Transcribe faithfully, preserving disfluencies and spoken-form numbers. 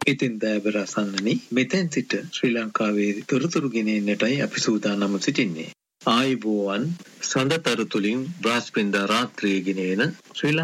ඉතින් දෑබර අසන්නනි මෙතෙන් සිට ශ්‍රී ලංකාවේ තොරතුරු ගෙනෙන්නටයි අපි සූදානම් සිටින්නේ. ආයුබෝවන් සඳතරු තුලින් බ්‍රහස්පතින්දා රාත්‍රියේ ගෙනෙන ශ්‍රී